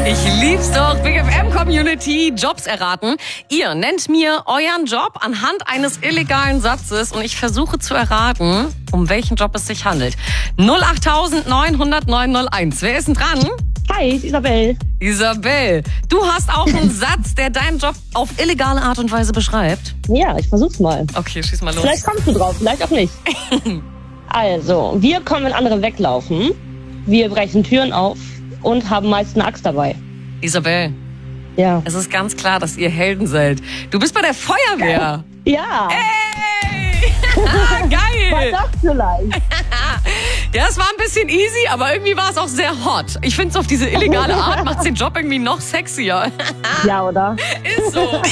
Ich lieb's doch. Big FM Community, Jobs erraten. Ihr nennt mir euren Job anhand eines illegalen Satzes und ich versuche zu erraten, um welchen Job es sich handelt. 08900 901. Wer ist denn dran? Hi, Isabel. Isabel, du hast auch einen Satz, der deinen Job auf illegale Art und Weise beschreibt. Ja, ich versuch's mal. Okay, schieß mal los. Vielleicht kommst du drauf, vielleicht auch nicht. Also, wir kommen, wenn andere weglaufen. Wir brechen Türen auf und haben meist eine Axt dabei. Isabel, Ja. es ist ganz klar, dass ihr Helden seid. Du bist bei der Feuerwehr. Ja. Hey! War Geil! das vielleicht? Ja, es war ein bisschen easy, aber irgendwie war es auch sehr hot. Ich finde es auf diese illegale Art macht den Job irgendwie noch sexier. Ja, oder? Ist so.